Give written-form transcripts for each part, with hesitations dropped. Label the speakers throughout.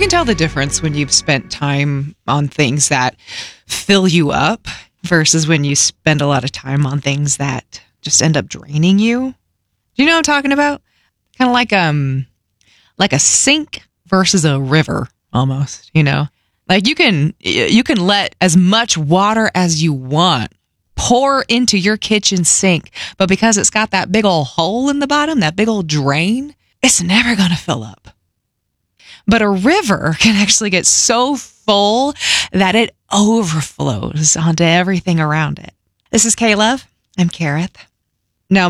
Speaker 1: can tell the difference when you've spent time on things that fill you up versus when you spend a lot of time on things that just end up draining you. Do you know what I'm talking about? Kind of like a sink versus a river almost, you know? Like you can let as much water as you want pour into your kitchen sink, but because it's got that big old hole in the bottom, that big old drain, it's never going to fill up. But a river can actually get so full that it overflows onto everything around it. This is K-Love. I'm Kareth. Now,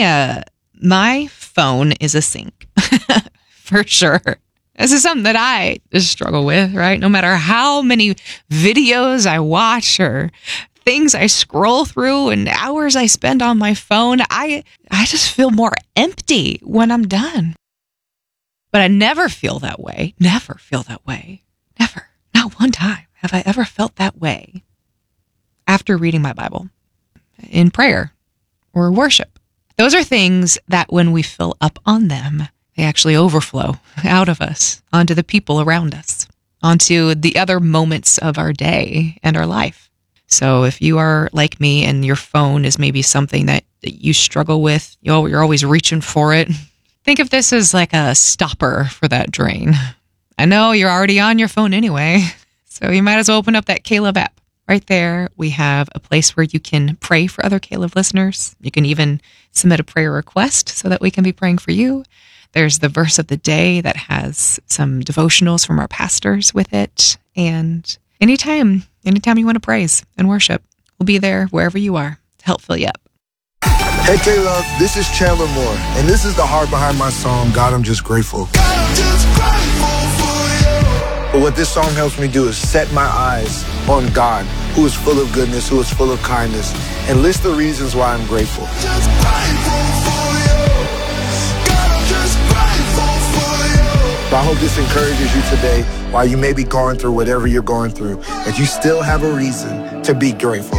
Speaker 1: my phone is a sink, for sure. This is something that I just struggle with, right? No matter how many videos I watch or things I scroll through and hours I spend on my phone, I just feel more empty when I'm done. But I never feel that way. Never feel that way. Never. Not one time have I ever felt that way after reading my Bible, in prayer, or worship. Those are things that when we fill up on them, they actually overflow out of us onto the people around us, onto the other moments of our day and our life. So if you are like me and your phone is maybe something that you struggle with, you're always reaching for it, think of this as like a stopper for that drain. I know you're already on your phone anyway, so you might as well open up that K-Love app. Right there, we have a place where you can pray for other K-Love listeners. You can even submit a prayer request so that we can be praying for you. There's the verse of the day that has some devotionals from our pastors with it. And anytime you want to praise and worship, we'll be there wherever you are to help fill you up.
Speaker 2: Hey K-Love, this is Chandler Moore, and this is the heart behind my song, God, I'm Just Grateful. God, I'm just grateful for you. But what this song helps me do is set my eyes on God, who is full of goodness, who is full of kindness, and list the reasons why I'm grateful. Just grateful for you. God, I'm just grateful for you. So I hope this encourages you today, while you may be going through whatever you're going through, that you still have a reason to be grateful.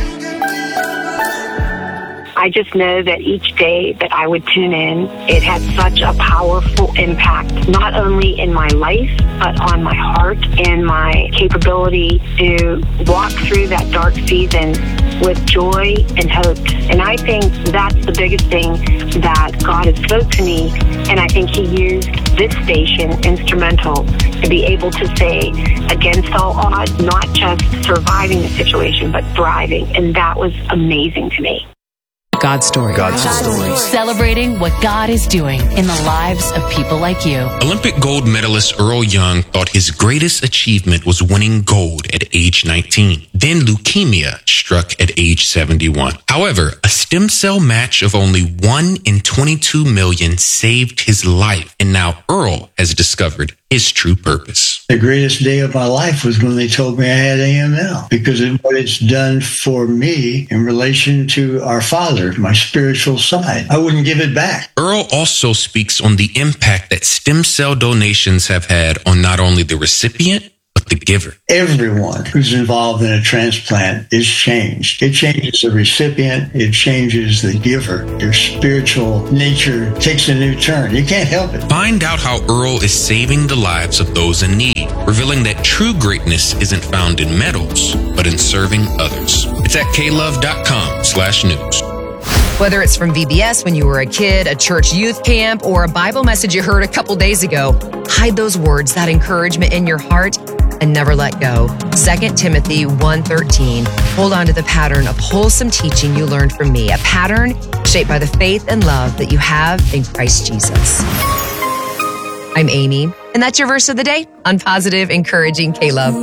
Speaker 3: I just know that each day that I would tune in, it had such a powerful impact, not only in my life, but on my heart and my capability to walk through that dark season with joy and hope. And I think that's the biggest thing that God has spoke to me. And I think He used this station instrumental to be able to say, against all odds, not just surviving the situation, but thriving. And that was amazing to me.
Speaker 4: God's story.
Speaker 5: God's story.
Speaker 4: Celebrating what God is doing in the lives of people like you.
Speaker 5: Olympic gold medalist Earl Young thought his greatest achievement was winning gold at age 19. Then leukemia struck at age 71. However, a stem cell match of only 1 in 22 million saved his life. And now Earl has discovered his true purpose.
Speaker 6: The greatest day of my life was when they told me I had AML, because of what it's done for me in relation to our Father, my spiritual side. I wouldn't give it back.
Speaker 5: Earl also speaks on the impact that stem cell donations have had on not only the recipient, but the giver.
Speaker 6: Everyone who's involved in a transplant is changed. It changes the recipient. It changes the giver. Your spiritual nature takes a new turn. You can't help it.
Speaker 5: Find out how Earl is saving the lives of those in need, revealing that true greatness isn't found in medals, but in serving others. It's at klove.com/news.
Speaker 7: Whether it's from VBS when you were a kid, a church youth camp, or a Bible message you heard a couple days ago, hide those words, that encouragement in your heart, and never let go. 2 Timothy 1:13. Hold on to the pattern of wholesome teaching you learned from me, a pattern shaped by the faith and love that you have in Christ Jesus. I'm Amy, and that's your verse of the day on Positive Encouraging K-Love.